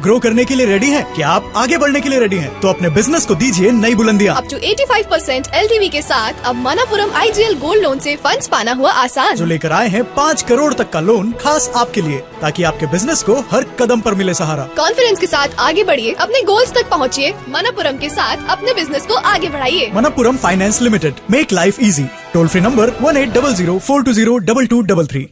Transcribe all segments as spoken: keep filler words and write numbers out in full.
Grow करने के लिए रेडी हैं? क्या आप आगे बढ़ने के लिए रेडी हैं? तो अपने बिजनेस को दीजिए नई बुलंदियां। अप टू पचासी परसेंट एलटीवी के साथ अब मनापुरम आईजीएल गोल्ड लोन से फंड्स पाना हुआ आसान। जो लेकर आए हैं पाँच करोड़ तक का लोन खास आपके लिए, ताकि आपके बिजनेस को हर कदम पर मिले सहारा। कॉन्फिडेंस के साथ आगे बढ़िए, अपने गोल्स तक पहुँचिए। मनापुरम के साथ अपने बिजनेस को आगे बढ़ाइए। Manappuram finance limited, make life easy. Toll free number one eight double zero four to zero double two double three.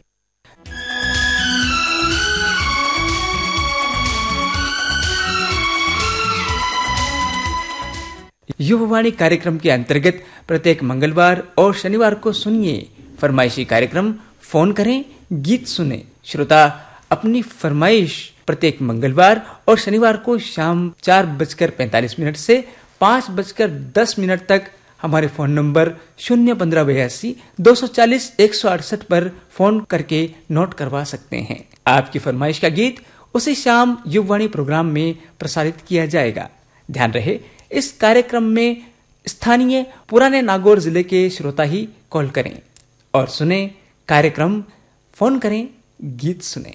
Yuvvani कार्यक्रम के अंतर्गत प्रत्येक मंगलवार और शनिवार को सुनिए फरमाइशी कार्यक्रम फोन करें गीत सुने। श्रोता अपनी फरमाइश प्रत्येक मंगलवार और शनिवार को शाम चार बजकर पैंतालीस मिनट से पाँच बजकर दस मिनट तक हमारे फोन नंबर शून्य पंद्रह बयासी दो सौ चालीस एक सौ अड़सठ पर फोन करके नोट करवा सकते हैं। आपकी फरमाइश का गीत उसी शाम युववाणी प्रोग्राम में प्रसारित किया जाएगा। ध्यान रहे, इस कार्यक्रम में स्थानीय पुराने नागौर जिले के श्रोता ही कॉल करें और सुने कार्यक्रम फोन करें गीत सुने।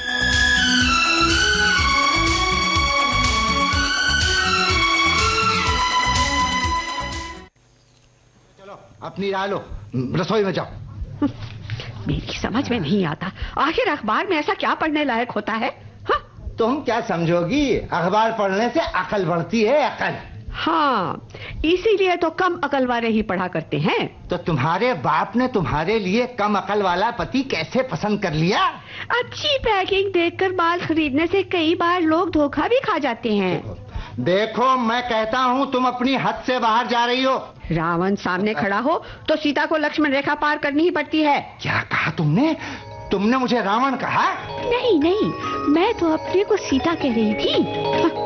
चलो अपनी राह लो, रसोई में जाओ। मेरी समझ में नहीं आता, आखिर अखबार में ऐसा क्या पढ़ने लायक होता है? हाँ? तुम क्या समझोगी, अखबार पढ़ने से अकल बढ़ती है, अकल। हाँ, इसीलिए तो कम अकल वाले ही पढ़ा करते हैं। तो तुम्हारे बाप ने तुम्हारे लिए कम अकल वाला पति कैसे पसंद कर लिया? अच्छी पैकिंग देखकर माल खरीदने से कई बार लोग धोखा भी खा जाते हैं। देखो, देखो मैं कहता हूँ तुम अपनी हद से बाहर जा रही हो। रावण सामने खड़ा हो तो सीता को लक्ष्मण रेखा पार करनी ही पड़ती है। क्या कहा तुमने? तुमने मुझे रावण कहा? नहीं नहीं, मैं तो अपने को सीता कह रही थी।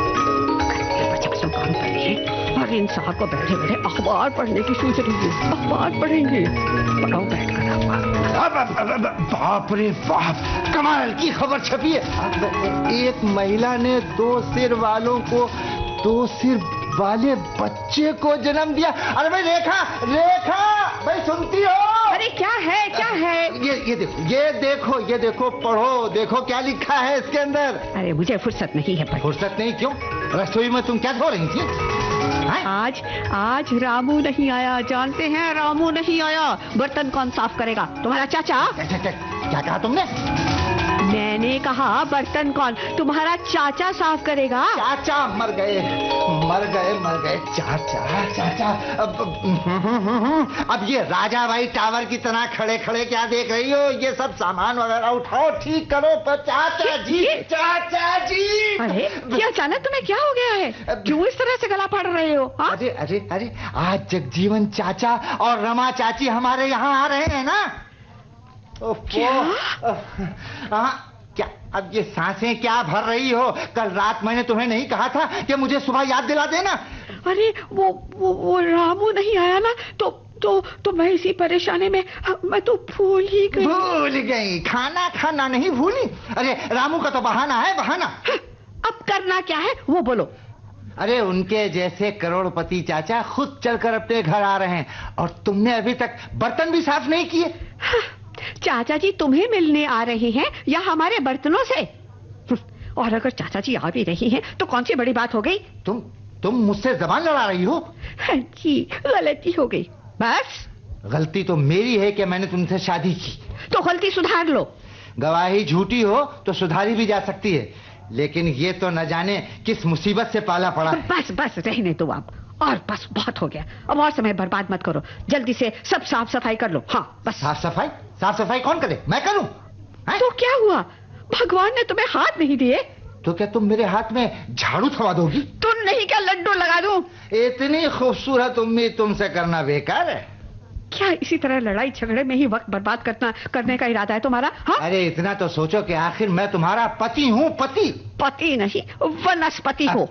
काम कर रही है और इंसान को बैठे बैठे अखबार पढ़ने की सोच रही है। अखबार पढ़ेंगे, पढ़ो बैठकर अखबार। बाप रे बाप, कमाल की खबर छपी है। एक महिला ने दो सिर वालों को दो सिर वाले बच्चे को जन्म दिया। अरे भाई रेखा, रेखा भाई सुनती हो? अरे क्या है, क्या है? ये ये देखो, ये देखो, ये देखो, पढ़ो, देखो क्या लिखा है इसके अंदर। अरे मुझे फुर्सत नहीं है। फुर्सत नहीं? क्यों? रसोई में तुम क्या धो रही थी? है? आज आज रामू नहीं आया, जानते हैं? रामू नहीं आया। बर्तन कौन साफ करेगा? तुम्हारा चाचा। क्या कहा तुमने? मैंने कहा बर्तन कौन? तुम्हारा चाचा साफ करेगा। चाचा मर गए, मर गए, मर गए। चाचा, चाचा। अब, अब ये राजा भाई टावर की तरह खड़े खड़े क्या देख रही हो? ये सब सामान वगैरह उठाओ, ठीक करो। पर चाचा जी, चाचा जी। अरे क्या अचानक तुम्हें क्या हो गया है? क्यों इस तरह से गला फाड़ रहे हो? हा? अरे अरे अरे, आज जगजीवन चाचा और रमा चाची हमारे यहाँ आ रहे हैं ना। क्या? हाँ, क्या अब ये सांसें क्या भर रही हो? कल रात मैंने तुम्हें नहीं कहा था कि मुझे सुबह याद दिला देना? अरे वो वो, वो रामू नहीं आया ना, तो तो तो मैं इसी परेशानी में मैं तो भूल ही गई। भूल गई? खाना खाना नहीं भूली? अरे रामू का तो बहाना है, बहाना। अब करना क्या है वो बोलो। अरे उनके जैसे करोड़पति चाचा खुद चलकर अपने घर आ रहे हैं और तुमने अभी तक बर्तन भी साफ नहीं किए। चाचा जी तुम्हें मिलने आ रहे हैं या हमारे बर्तनों से? और अगर चाचा जी आ भी रही हैं तो कौन सी बड़ी बात हो गई? तुम तुम मुझसे जबान लड़ा रही हो? जी गलती हो गई। बस गलती तो मेरी है कि मैंने तुमसे शादी की। तो गलती सुधार लो। गवाही झूठी हो तो सुधारी भी जा सकती है, लेकिन ये तो न जाने किस मुसीबत से पाला पड़ा है। बस बस रहने दो आप, और बस बहुत हो गया। अब और समय बर्बाद मत करो, जल्दी से सब साफ सफाई कर लो। हाँ बस। साफ सफाई? साफ सफाई कौन करे? मैं करूं? तो क्या हुआ? भगवान ने तुम्हें हाथ नहीं दिए तो क्या तुम मेरे हाथ में झाड़ू थमा दोगी? तुम नहीं क्या लड्डू लगा दूं? इतनी खूबसूरत उम्मीद तुमसे करना बेकार है। क्या इसी तरह लड़ाई झगड़े में ही वक्त बर्बाद करना करने का इरादा है तुम्हारा? हाँ? अरे इतना तो सोचो कि आखिर मैं तुम्हारा पति हूँ। पति पति नहीं, वनस्पति हो।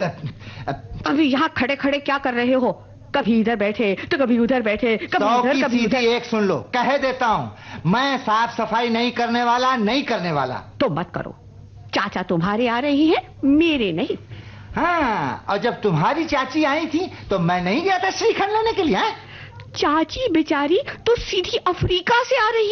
अभी यहाँ खड़े खड़े क्या कर रहे हो? कभी इधर बैठे तो कभी उधर बैठे, कभी उधर कभी उधर। एक सुन लो, कह देता हूँ, मैं साफ सफाई नहीं करने वाला, नहीं करने वाला। तो मत करो, चाचा तुम्हारे आ रही है, मेरे नहीं। हाँ, और जब तुम्हारी चाची आई थी तो मैं नहीं गया था श्रीखंड लेने के लिए। चाची बेचारी तो सीधी अफ्रीका से आ रही